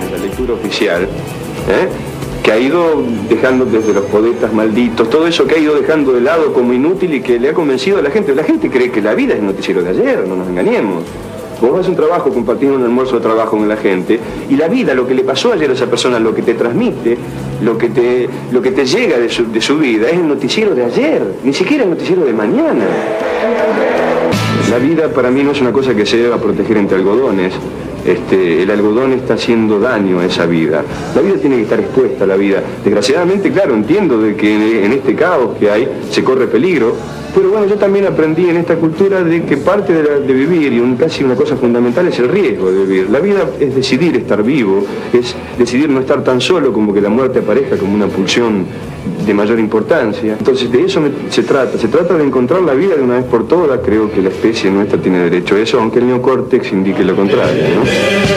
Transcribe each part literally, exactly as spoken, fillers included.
la lectura oficial, ¿eh? que ha ido dejando desde los poetas malditos, todo eso que ha ido dejando de lado como inútil y que le ha convencido a la gente. La gente cree que la vida es el noticiero de ayer, no nos engañemos. Vos vas a un trabajo, compartiendo un almuerzo de trabajo con la gente, y la vida, lo que le pasó ayer a esa persona, lo que te transmite, lo que te, lo que te llega de su, de su vida, es el noticiero de ayer, ni siquiera el noticiero de mañana. La vida para mí no es una cosa que se deba proteger entre algodones. Este, el algodón está haciendo daño a esa vida. La vida tiene que estar expuesta a la vida. Desgraciadamente, claro, entiendo de que en, en este caos que hay se corre peligro, pero bueno, yo también aprendí en esta cultura de que parte de, la, de vivir, y un, casi una cosa fundamental, es el riesgo de vivir. La vida es decidir estar vivo, es decidir no estar tan solo como que la muerte aparezca como una pulsión de mayor importancia. Entonces de eso me, se trata, se trata de encontrar la vida de una vez por todas. Creo que la especie nuestra tiene derecho a eso, aunque el neocórtex indique lo contrario, ¿no?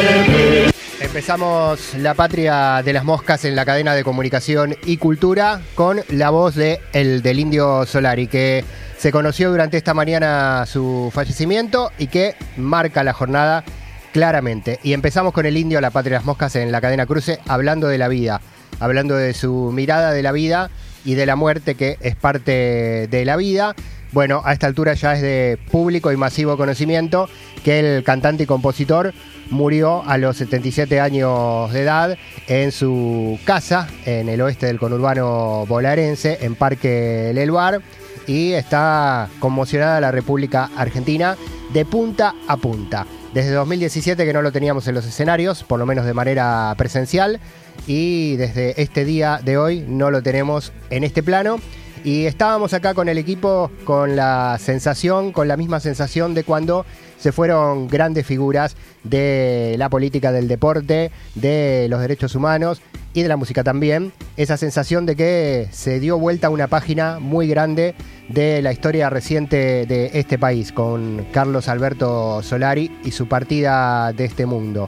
Empezamos La Patria de las Moscas en la cadena de comunicación y cultura con la voz de el del Indio Solari, que se conoció durante esta mañana su fallecimiento y que marca la jornada claramente. Y empezamos con el Indio, La Patria de las Moscas en la cadena Cruce, hablando de la vida, hablando de su mirada de la vida y de la muerte, que es parte de la vida. Bueno, a esta altura ya es de público y masivo conocimiento que el cantante y compositor murió a los setenta y siete años de edad en su casa en el oeste del conurbano bonaerense, en Parque Leluar, y está conmocionada la República Argentina de punta a punta. Desde dos mil diecisiete que no lo teníamos en los escenarios, por lo menos de manera presencial, y desde este día de hoy no lo tenemos en este plano. Y estábamos acá con el equipo con la sensación, con la misma sensación de cuando se fueron grandes figuras de la política, del deporte, de los derechos humanos y de la música también. Esa sensación de que se dio vuelta una página muy grande de la historia reciente de este país, con Carlos Alberto Solari y su partida de este mundo.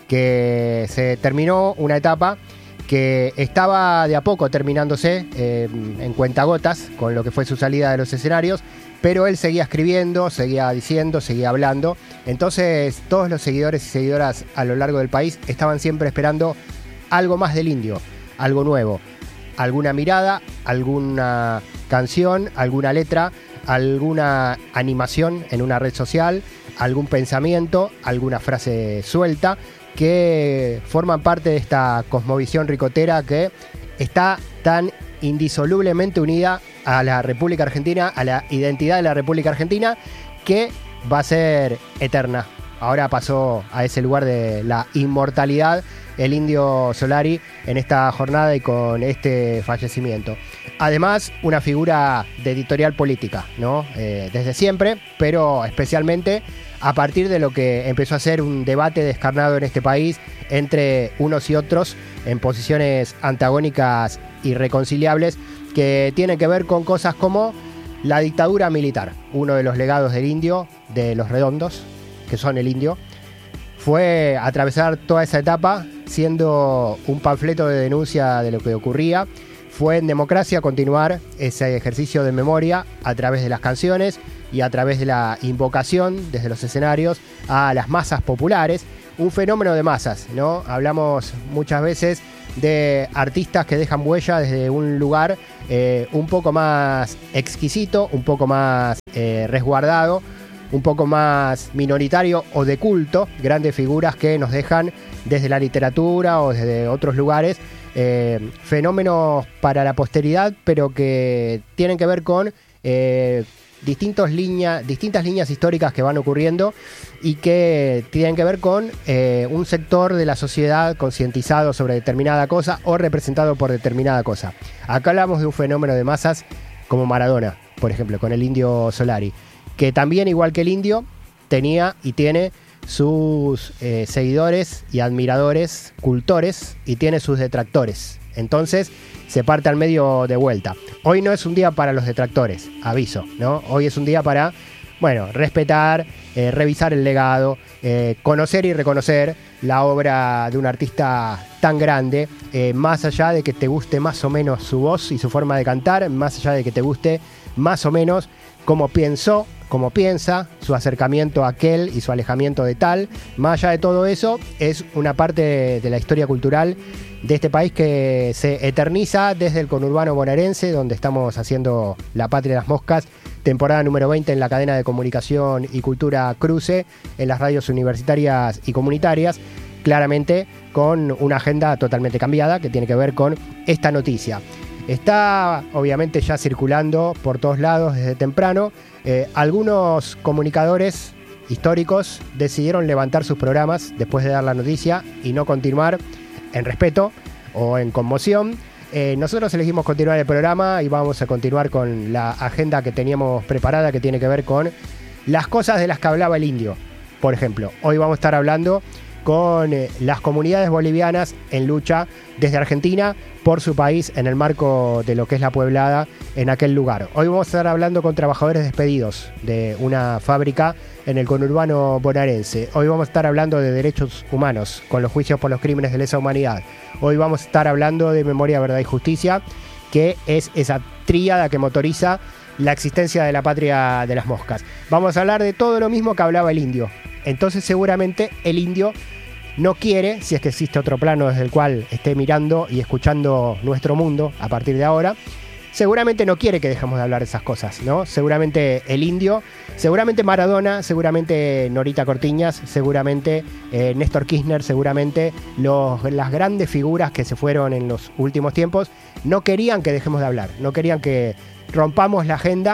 Que se terminó una etapa que estaba de a poco terminándose eh, en cuentagotas con lo que fue su salida de los escenarios, pero él seguía escribiendo, seguía diciendo, seguía hablando. Entonces todos los seguidores y seguidoras a lo largo del país estaban siempre esperando algo más del Indio, algo nuevo, alguna mirada, alguna canción, alguna letra, alguna animación en una red social, algún pensamiento, alguna frase suelta, que forman parte de esta cosmovisión ricotera que está tan indisolublemente unida a la República Argentina, a la identidad de la República Argentina, que va a ser eterna. Ahora pasó a ese lugar de la inmortalidad el Indio Solari en esta jornada y con este fallecimiento. Además, una figura de editorial política, ¿no? Eh, desde siempre, pero especialmente a partir de lo que empezó a ser un debate descarnado en este país entre unos y otros en posiciones antagónicas irreconciliables, que tienen que ver con cosas como la dictadura militar. Uno de los legados del Indio, de los Redondos, que son el Indio, fue atravesar toda esa etapa siendo un panfleto de denuncia de lo que ocurría. Fue en democracia continuar ese ejercicio de memoria a través de las canciones y a través de la invocación desde los escenarios a las masas populares. Un fenómeno de masas, ¿no? Hablamos muchas veces de artistas que dejan huella desde un lugar eh, un poco más exquisito, un poco más eh, resguardado, un poco más minoritario o de culto, grandes figuras que nos dejan desde la literatura o desde otros lugares eh, fenómenos para la posteridad, pero que tienen que ver con eh, distintos línea, distintas líneas históricas que van ocurriendo y que tienen que ver con eh, un sector de la sociedad concientizado sobre determinada cosa o representado por determinada cosa. Acá hablamos de un fenómeno de masas como Maradona, por ejemplo, con el Indio Solari, que también, igual que el Indio, tenía y tiene sus eh, seguidores y admiradores, cultores, y tiene sus detractores. Entonces se parte al medio de vuelta. Hoy no es un día para los detractores, aviso, ¿no? Hoy es un día para, bueno, respetar, eh, revisar el legado, eh, conocer y reconocer la obra de un artista tan grande, eh, más allá de que te guste más o menos su voz y su forma de cantar, más allá de que te guste más o menos cómo pensó, cómo piensa, su acercamiento a aquel y su alejamiento de tal. Más allá de todo eso, es una parte de, de la historia cultural de este país que se eterniza desde el conurbano bonaerense, donde estamos haciendo La Patria de las Moscas, temporada número veinte en la cadena de comunicación y cultura Cruce, en las radios universitarias y comunitarias, claramente con una agenda totalmente cambiada que tiene que ver con esta noticia. Está obviamente ya circulando por todos lados desde temprano. Eh, algunos comunicadores históricos decidieron levantar sus programas después de dar la noticia y no continuar en respeto o en conmoción. Eh, nosotros elegimos continuar el programa y vamos a continuar con la agenda que teníamos preparada, que tiene que ver con las cosas de las que hablaba el indio. Por ejemplo, hoy vamos a estar hablando con eh, las comunidades bolivianas en lucha desde Argentina por su país en el marco de lo que es la pueblada en aquel lugar. Hoy vamos a estar hablando con trabajadores despedidos de una fábrica en el conurbano bonaerense. Hoy vamos a estar hablando de derechos humanos con los juicios por los crímenes de lesa humanidad. Hoy vamos a estar hablando de memoria, verdad y justicia, que es esa tríada que motoriza la existencia de la Patria de las Moscas. Vamos a hablar de todo lo mismo que hablaba el indio. Entonces seguramente el indio no quiere, si es que existe otro plano desde el cual esté mirando y escuchando nuestro mundo a partir de ahora, seguramente no quiere que dejemos de hablar de esas cosas, ¿no? Seguramente el indio, seguramente Maradona, seguramente Norita Cortiñas, seguramente eh, Néstor Kirchner, seguramente los, las grandes figuras que se fueron en los últimos tiempos no querían que dejemos de hablar, no querían que rompamos la agenda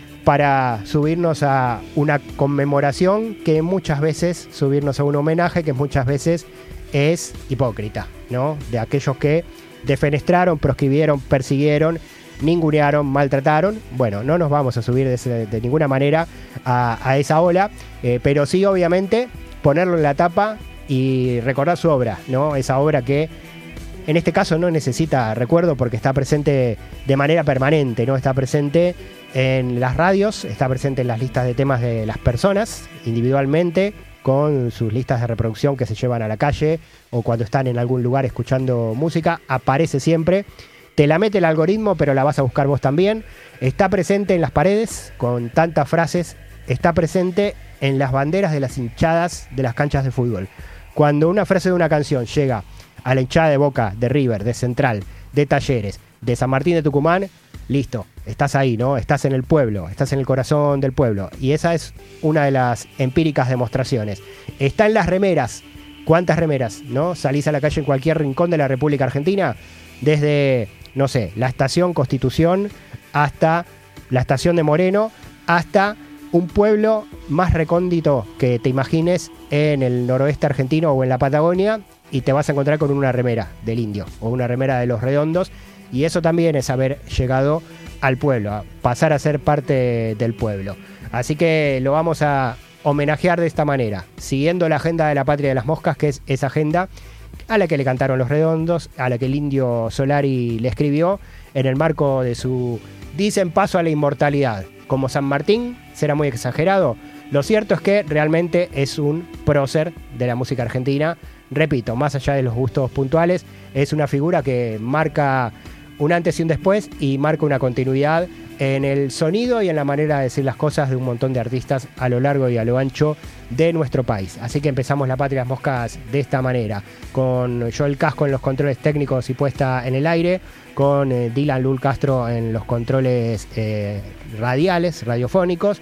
para subirnos a una conmemoración que muchas veces, subirnos a un homenaje que muchas veces es hipócrita, ¿no? De aquellos que defenestraron, proscribieron, persiguieron, ningunearon, maltrataron. Bueno, no nos vamos a subir de, ese, de ninguna manera a, a esa ola, eh, pero sí obviamente ponerlo en la tapa y recordar su obra, ¿no? Esa obra que en este caso no necesita recuerdo porque está presente de manera permanente, ¿no? Está presente en las radios, está presente en las listas de temas de las personas individualmente, con sus listas de reproducción que se llevan a la calle o cuando están en algún lugar escuchando música, aparece siempre. Te la mete el algoritmo, pero la vas a buscar vos también. Está presente en las paredes con tantas frases, está presente en las banderas de las hinchadas de las canchas de fútbol. Cuando una frase de una canción llega a la hinchada de Boca, de River, de Central, de Talleres, de San Martín de Tucumán, listo, estás ahí, ¿no? Estás en el pueblo, estás en el corazón del pueblo. Y esa es una de las empíricas demostraciones. Está en las remeras. ¿Cuántas remeras, no? Salís a la calle en cualquier rincón de la República Argentina, desde, no sé, la estación Constitución hasta la estación de Moreno, hasta un pueblo más recóndito que te imagines en el noroeste argentino o en la Patagonia, y te vas a encontrar con una remera del indio o una remera de los redondos. Y eso también es haber llegado al pueblo, a pasar a ser parte del pueblo. Así que lo vamos a homenajear de esta manera, siguiendo la agenda de la Patria de las Moscas, que es esa agenda a la que le cantaron los redondos, a la que el indio Solari le escribió en el marco de su, dicen, paso a la inmortalidad. Como San Martín, será muy exagerado. Lo cierto es que realmente es un prócer de la música argentina. Repito, más allá de los gustos puntuales, es una figura que marca un antes y un después y marca una continuidad en el sonido y en la manera de decir las cosas de un montón de artistas a lo largo y a lo ancho de nuestro país. Así que empezamos La Patria de las Moscas de esta manera, con Joel Casco en los controles técnicos y puesta en el aire, con eh, Dylan Lul Castro en los controles eh, radiales, radiofónicos,